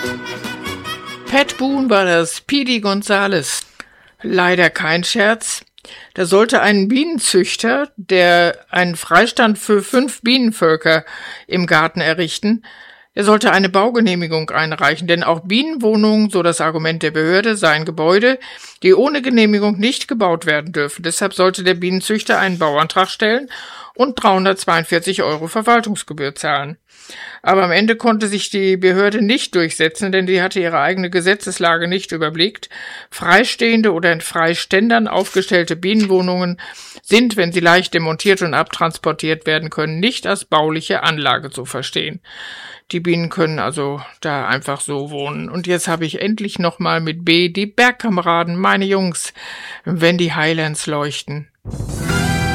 Pat Boone war das Speedy Gonzales. Leider kein Scherz. Da sollte ein Bienenzüchter, der einen Freistand für 5 Bienenvölker im Garten errichten, er sollte eine Baugenehmigung einreichen, denn auch Bienenwohnungen, so das Argument der Behörde, seien Gebäude, die ohne Genehmigung nicht gebaut werden dürfen. Deshalb sollte der Bienenzüchter einen Bauantrag stellen und 342 € Verwaltungsgebühr zahlen. Aber am Ende konnte sich die Behörde nicht durchsetzen, denn die hatte ihre eigene Gesetzeslage nicht überblickt. Freistehende oder in Freiständern aufgestellte Bienenwohnungen sind, wenn sie leicht demontiert und abtransportiert werden können, nicht als bauliche Anlage zu verstehen. Die Bienen können also da einfach so wohnen. Und jetzt habe ich endlich nochmal mit B die Bergkameraden, meine Jungs, wenn die Highlands leuchten.